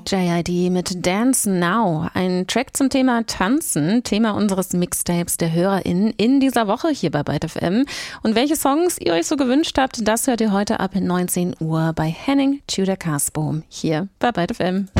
JID mit Dance Now, ein Track zum Thema Tanzen, Thema unseres Mixtapes der HörerInnen in dieser Woche hier bei Byte FM. Und welche Songs ihr euch so gewünscht habt, das hört ihr heute ab 19 Uhr bei Henning Tudor-Kasbohm hier bei Byte FM.